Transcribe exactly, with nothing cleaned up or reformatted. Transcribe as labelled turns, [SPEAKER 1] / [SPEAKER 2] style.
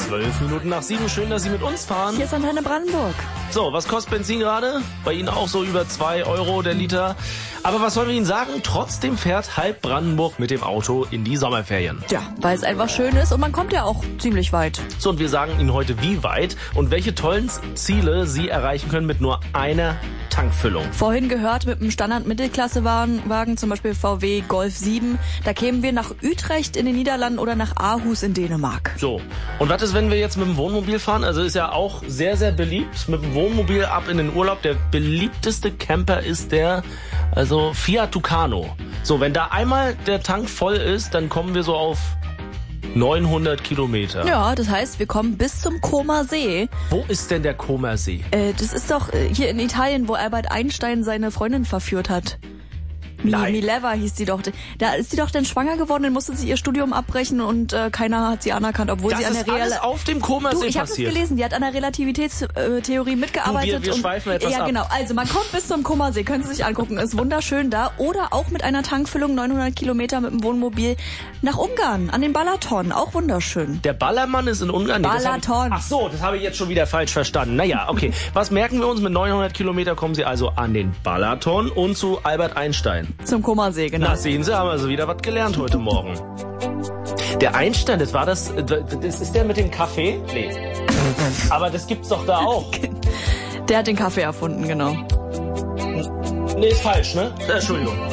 [SPEAKER 1] Zwölf Minuten nach sieben. Schön, dass Sie mit uns fahren.
[SPEAKER 2] Hier ist Antenne Brandenburg.
[SPEAKER 1] So, was kostet Benzin gerade? Bei Ihnen auch so über zwei Euro der Liter. Aber was sollen wir Ihnen sagen? Trotzdem fährt halb Brandenburg mit dem Auto in die Sommerferien.
[SPEAKER 2] Ja, weil es einfach schön ist und man kommt ja auch ziemlich weit.
[SPEAKER 1] So, und wir sagen Ihnen heute, wie weit und welche tollen Ziele Sie erreichen können mit nur einer Tankfüllung.
[SPEAKER 2] Vorhin gehört mit einem Standard-Mittelklasse-Wagen, zum Beispiel V W Golf sieben, da kämen wir nach Utrecht in den Niederlanden oder nach Aarhus in Dänemark.
[SPEAKER 1] So, und was ist, wenn wir jetzt mit dem Wohnmobil fahren? Also ist ja auch sehr, sehr beliebt. Mit dem Wohnmobil ab in den Urlaub. Der beliebteste Camper ist der, also Fiat Tucano. So, wenn da einmal der Tank voll ist, dann kommen wir so auf neunhundert Kilometer.
[SPEAKER 2] Ja, das heißt, wir kommen bis zum Comer See.
[SPEAKER 1] Wo ist denn der Comer See?
[SPEAKER 2] Äh, das ist doch äh, hier in Italien, wo Albert Einstein seine Freundin verführt hat. Mi,
[SPEAKER 1] Nein.
[SPEAKER 2] Mileva hieß sie doch. Da ist sie doch dann schwanger geworden, dann musste sie ihr Studium abbrechen und äh, keiner hat sie anerkannt, obwohl
[SPEAKER 1] Das
[SPEAKER 2] sie an
[SPEAKER 1] ist
[SPEAKER 2] der Real
[SPEAKER 1] alles auf dem Comer
[SPEAKER 2] Du,
[SPEAKER 1] See
[SPEAKER 2] ich habe das
[SPEAKER 1] passiert.
[SPEAKER 2] gelesen, die hat an der Relativitätstheorie mitgearbeitet.
[SPEAKER 1] Du, wir, wir schweifen
[SPEAKER 2] und,
[SPEAKER 1] etwas
[SPEAKER 2] Ja,
[SPEAKER 1] ab.
[SPEAKER 2] genau. Also man kommt bis zum Comer See, können Sie sich angucken, ist wunderschön da. Oder auch mit einer Tankfüllung neunhundert Kilometer mit dem Wohnmobil nach Ungarn, an den Balaton, auch wunderschön.
[SPEAKER 1] Der Ballermann ist in Ungarn? Nee, das hab ich-
[SPEAKER 2] Balaton.
[SPEAKER 1] Ach so, das habe ich jetzt schon wieder falsch verstanden. Naja, okay. Was merken wir uns? Mit neunhundert Kilometer kommen Sie also an den Balaton und zu Albert Einstein.
[SPEAKER 2] Zum Comer See, genau.
[SPEAKER 1] Na, sehen Sie, haben also wieder was gelernt heute Morgen. Der Einstein, das war das, das ist der mit dem Kaffee? Nee. Aber das gibt's doch da auch.
[SPEAKER 2] Der hat den Kaffee erfunden, genau.
[SPEAKER 1] Nee, ist falsch, ne? Entschuldigung.